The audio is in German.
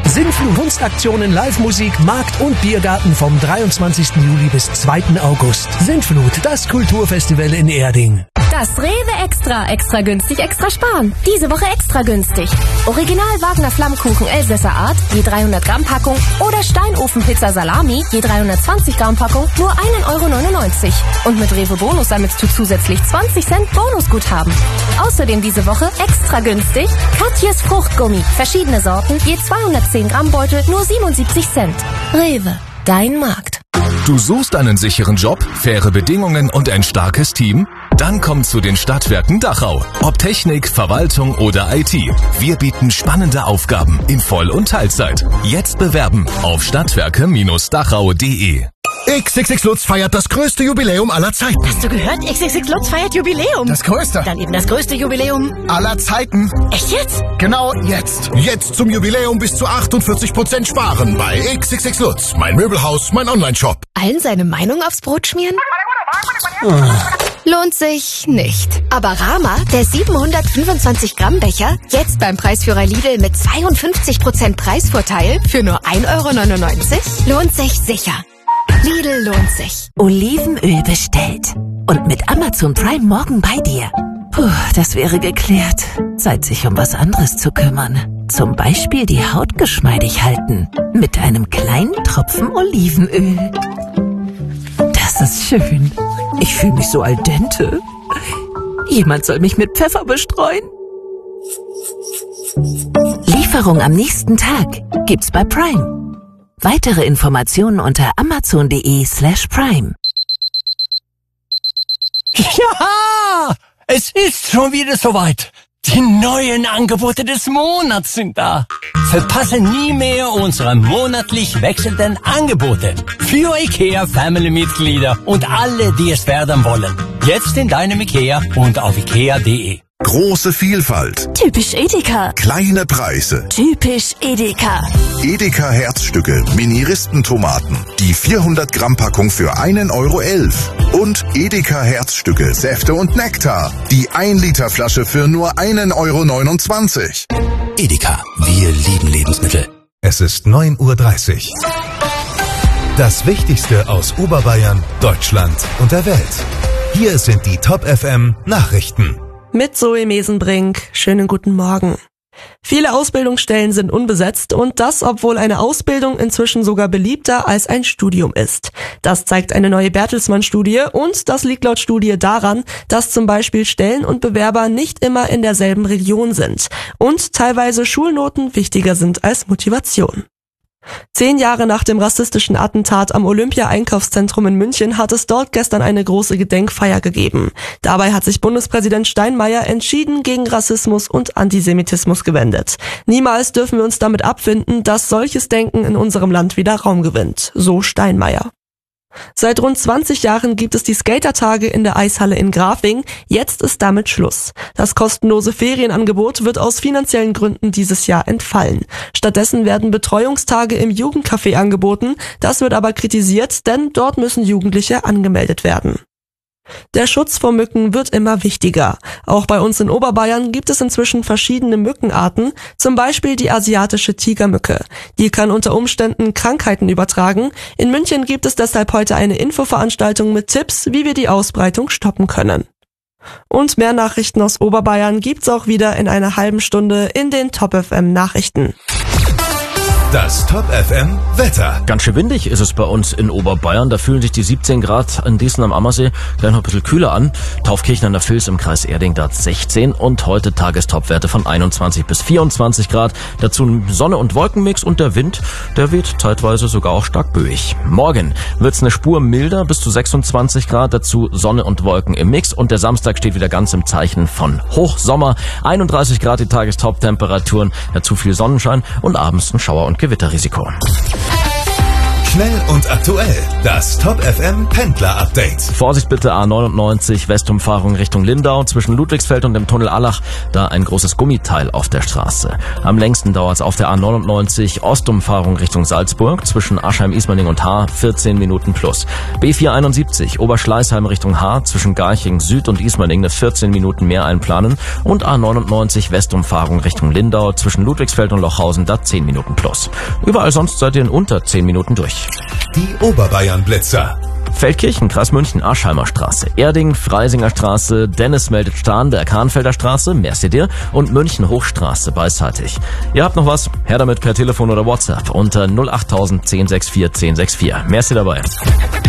Sintflut Kunstaktionen, Live-Musik, Markt und Biergarten vom 23. Juli bis 2. August. Sintflut, das Kulturfestival in Erding. Das Rewe Extra günstig, extra sparen. Diese Woche extra günstig. Original Wagner Flammkuchen Elsässer Art, je 300 Gramm Packung oder Steinofenpizza Salami, je 320 Gramm Packung, nur 1,99 €. Und mit Rewe Bonus sammelst du zusätzlich 20 Cent Bonusguthaben. Außerdem diese Woche extra günstig Katjes Fruchtgummi, verschiedene Sorten, je 210 Gramm Beutel, nur 77 Cent. Rewe, dein Markt. Du suchst einen sicheren Job, faire Bedingungen und ein starkes Team? Dann komm zu den Stadtwerken Dachau. Ob Technik, Verwaltung oder IT. Wir bieten spannende Aufgaben in Voll- und Teilzeit. Jetzt bewerben auf stadtwerke-dachau.de. XXX Lutz feiert das größte Jubiläum aller Zeiten. Hast du gehört? XXX Lutz feiert Jubiläum. Das größte. Dann eben das größte Jubiläum aller Zeiten. Echt jetzt? Genau jetzt. Jetzt zum Jubiläum bis zu 48% sparen bei XXX Lutz. Mein Möbelhaus, mein Onlineshop. Allen seine Meinung aufs Brot schmieren? Lohnt sich nicht. Aber Rama, der 725 Gramm Becher, jetzt beim Preisführer Lidl mit 52% Preisvorteil für nur 1,99 €, lohnt sich sicher. Lidl lohnt sich. Olivenöl bestellt. Und mit Amazon Prime morgen bei dir. Puh, das wäre geklärt. Zeit, sich um was anderes zu kümmern. Zum Beispiel die Haut geschmeidig halten. Mit einem kleinen Tropfen Olivenöl. Das ist schön. Ich fühle mich so al dente. Jemand soll mich mit Pfeffer bestreuen. Lieferung am nächsten Tag gibt's bei Prime. Weitere Informationen unter amazon.de/prime. Ja, es ist schon wieder soweit. Die neuen Angebote des Monats sind da. Verpasse nie mehr unsere monatlich wechselnden Angebote für IKEA-Family-Mitglieder und alle, die es werden wollen. Jetzt in deinem IKEA und auf ikea.de. Große Vielfalt. Typisch Edeka. Kleine Preise. Typisch Edeka. Edeka Herzstücke, Mini-Ristentomaten. Die 400 Gramm Packung für 1,11 €. Und Edeka Herzstücke, Säfte und Nektar. Die 1 Liter Flasche für nur 1,29 €. Edeka, wir lieben Lebensmittel. Es ist 9:30 Uhr. Das Wichtigste aus Oberbayern, Deutschland und der Welt. Hier sind die Top FM Nachrichten. Mit Zoe Mesenbrink. Schönen guten Morgen. Viele Ausbildungsstellen sind unbesetzt und das, obwohl eine Ausbildung inzwischen sogar beliebter als ein Studium ist. Das zeigt eine neue Bertelsmann-Studie und das liegt laut Studie daran, dass zum Beispiel Stellen und Bewerber nicht immer in derselben Region sind und teilweise Schulnoten wichtiger sind als Motivation. 10 Jahre nach dem rassistischen Attentat am Olympia-Einkaufszentrum in München hat es dort gestern eine große Gedenkfeier gegeben. Dabei hat sich Bundespräsident Steinmeier entschieden gegen Rassismus und Antisemitismus gewendet. Niemals dürfen wir uns damit abfinden, dass solches Denken in unserem Land wieder Raum gewinnt, so Steinmeier. Seit rund 20 Jahren gibt es die Skatertage in der Eishalle in Grafing. Jetzt ist damit Schluss. Das kostenlose Ferienangebot wird aus finanziellen Gründen dieses Jahr entfallen. Stattdessen werden Betreuungstage im Jugendcafé angeboten. Das wird aber kritisiert, denn dort müssen Jugendliche angemeldet werden. Der Schutz vor Mücken wird immer wichtiger. Auch bei uns in Oberbayern gibt es inzwischen verschiedene Mückenarten, zum Beispiel die asiatische Tigermücke. Die kann unter Umständen Krankheiten übertragen. In München gibt es deshalb heute eine Infoveranstaltung mit Tipps, wie wir die Ausbreitung stoppen können. Und mehr Nachrichten aus Oberbayern gibt's auch wieder in einer halben Stunde in den Top FM Nachrichten. Das Top FM Wetter. Ganz schön windig ist es bei uns in Oberbayern. Da fühlen sich die 17 Grad in Diesen am Ammersee gleich noch ein bisschen kühler an. Taufkirchen an der Vils im Kreis Erding, da 16. Und heute Tagestopwerte von 21 bis 24 Grad. Dazu Sonne- und Wolkenmix und der Wind, der weht zeitweise sogar auch stark böig. Morgen wird's eine Spur milder, bis zu 26 Grad. Dazu Sonne und Wolken im Mix. Und der Samstag steht wieder ganz im Zeichen von Hochsommer. 31 Grad die Tagestoptemperaturen. Dazu viel Sonnenschein und abends ein Schauer- und Gewitterrisiko. Schnell und aktuell. Das Top FM Pendler Update. Vorsicht bitte, A99 Westumfahrung Richtung Lindau zwischen Ludwigsfeld und dem Tunnel Allach. Da ein großes Gummiteil auf der Straße. Am längsten dauert es auf der A99 Ostumfahrung Richtung Salzburg zwischen Aschheim-Ismaning und Haar 14 Minuten plus. B471 Oberschleißheim Richtung Haar zwischen Garching Süd und Ismaning eine 14 Minuten mehr einplanen. Und A99 Westumfahrung Richtung Lindau zwischen Ludwigsfeld und Lochhausen da 10 Minuten plus. Überall sonst seid ihr in unter 10 Minuten durch. Die Oberbayern-Blitzer. Feldkirchen, Kreis München, Aschheimer Straße, Erding, Freisinger Straße, Dennis meldet Starnberg, Hahnfelder Straße, Mercedes und München Hochstraße beidseitig. Ihr habt noch was? Her damit per Telefon oder WhatsApp unter 08000 1064 1064. Merci dabei.